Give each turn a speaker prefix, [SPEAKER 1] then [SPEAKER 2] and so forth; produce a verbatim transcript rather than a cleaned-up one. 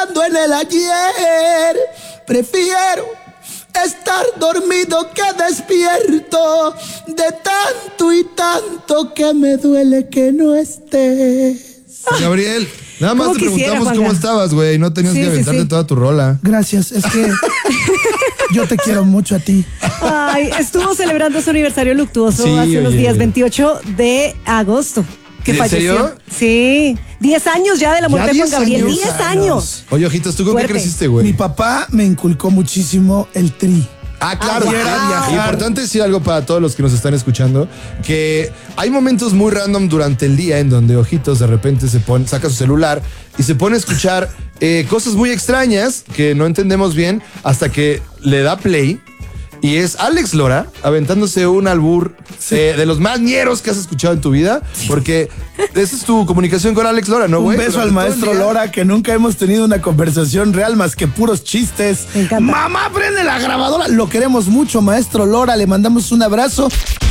[SPEAKER 1] pensando en el ayer. Prefiero estar dormido que despierto, de tanto y tanto que me duele que no estés.
[SPEAKER 2] Gabriel, nada más te
[SPEAKER 3] quisiera,
[SPEAKER 2] preguntamos
[SPEAKER 3] Juanga?
[SPEAKER 2] cómo estabas, güey. No tenías
[SPEAKER 3] Sí,
[SPEAKER 2] que
[SPEAKER 3] sí,
[SPEAKER 2] aventarte
[SPEAKER 3] sí.
[SPEAKER 2] toda tu rola.
[SPEAKER 1] Gracias, es que yo te quiero mucho a ti.
[SPEAKER 3] Ay, estuvo celebrando su aniversario luctuoso
[SPEAKER 2] Sí,
[SPEAKER 3] hace unos
[SPEAKER 2] oye.
[SPEAKER 3] días, veintiocho de agosto. Que
[SPEAKER 2] ¿En
[SPEAKER 3] falleció.
[SPEAKER 2] serio?
[SPEAKER 3] Sí. Diez años ya de la muerte de Juan
[SPEAKER 2] diez
[SPEAKER 3] Gabriel.
[SPEAKER 2] años.
[SPEAKER 3] Diez años.
[SPEAKER 2] Oye, Ojitos, ¿tú con
[SPEAKER 3] Fuerte.
[SPEAKER 2] qué creciste,
[SPEAKER 1] Mi
[SPEAKER 2] güey?
[SPEAKER 1] papá me inculcó muchísimo el tri.
[SPEAKER 2] Ah, claro.
[SPEAKER 1] Y era
[SPEAKER 2] Ah,
[SPEAKER 1] viajar.
[SPEAKER 2] Importante decir algo para todos los que nos están escuchando, que hay momentos muy random durante el día en donde Ojitos de repente se pone, saca su celular y se pone a escuchar eh, cosas muy extrañas que no entendemos bien hasta que le da play. Y es Alex Lora aventándose un albur eh, de los más ñeros que has escuchado en tu vida, porque esa es tu comunicación con Alex Lora, ¿no,
[SPEAKER 1] Un
[SPEAKER 2] güey?
[SPEAKER 1] beso
[SPEAKER 2] Durante
[SPEAKER 1] al
[SPEAKER 2] todo el
[SPEAKER 1] maestro
[SPEAKER 2] día.
[SPEAKER 1] Lora, que nunca hemos tenido una conversación real más que puros chistes.
[SPEAKER 3] Me encanta.
[SPEAKER 1] Mamá, prende la grabadora. Lo queremos mucho, maestro Lora. Le mandamos un abrazo.